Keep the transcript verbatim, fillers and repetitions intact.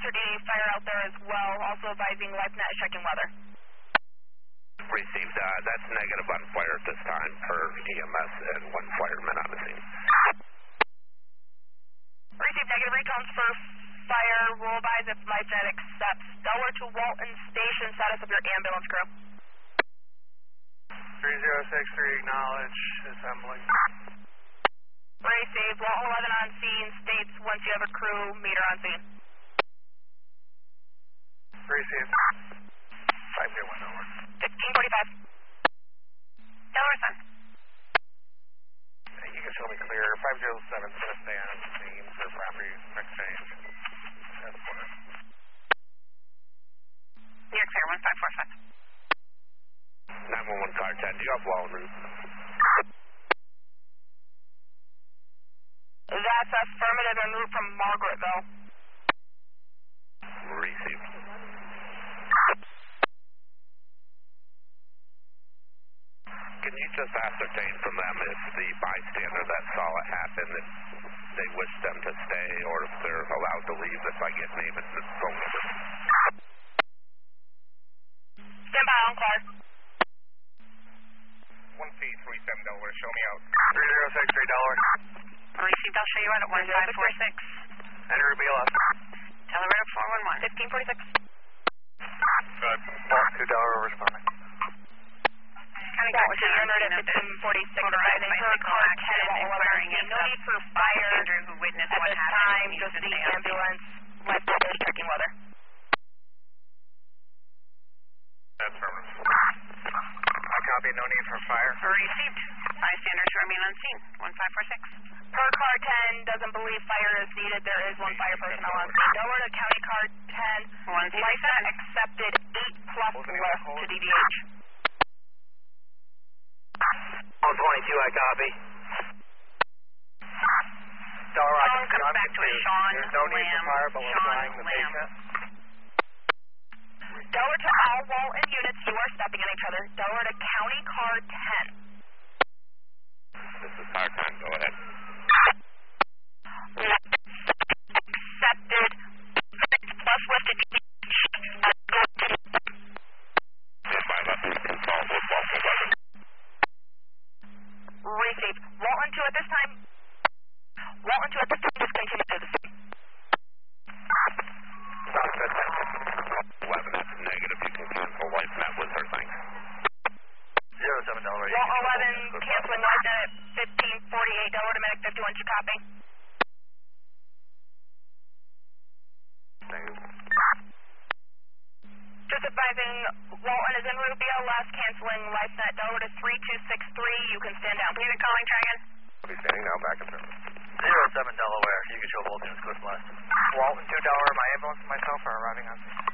Master D, fire out there as well. Also advising LifeNet is checking weather. Received. Uh, that's negative on fire at this time per E M S and one fireman on the scene. Received negative recounts for fire. We'll advise if LifeNet accepts. Delaware to Walton Station. Status of your ambulance crew. three zero six three, acknowledge, assembly. Received. Walton eleven on scene. States once you have a crew, meter on scene. Received. five zero one, over. fifteen forty-five. Delaware Sun. Hey, you can show me clear. five zero seven is going to stay on scene for property exchange. That's fine. You're clear, one five four five. nine one one car ten, do you have Walton? That's affirmative en route from Margaretville. Received. Can you just ascertain from them if the bystander that saw it happen, if they wish them to stay or if they're allowed to leave if I get name and phone number? Stand by on car. one C three seven Delaware, show me out. three zero six three Delaware. Received, I'll show you out at one five four six. Enter B L S. Delaware four one one. fifteen forty-six. Good. two Delaware responding. County Car ten entered at fifteen forty-six. Advising her car ten inquiring into no need for fire who witnessed at what this happened. time. Just the ambulance. LifeNet is checking weather. That's affirmative. I copy, no need for fire. Received. Bystanders remain on scene. one five four six. Per car ten, doesn't believe fire is needed. There is one fire personnel on scene. Delaware to County Car ten. LifeNet accepted eight plus left to D V H. one twenty-two, I copy. Delaware, I Phone can comes back to a Sean There's no need for fire, but we're Sean flying the Lamb. patient. Delaware to all Walton units, you are stepping on each other. Delaware to County Car ten. This is car ten, go ahead. Accepted. Plus lifted. By left control with Walton eleven. Received. Walton two at this time. Walton two at this time, just continue to the scene. Sounds good, thank you. eleven, that's negative. You can cancel LifeNet with her, thanks. zero seven Delaware. Walton eleven, canceling LifeNet at fifteen forty-eight. Delaware to Medic fifty-one, you copy? Thank you. Just advising, Walton is en route B L S, canceling LifeNet. Delaware to three two six three, you can stand down. Unit calling, try again. I'll be standing now, back in service. zero seven Delaware, you can show both units close blast. Walton two Delaware, my ambulance and myself are arriving on scene.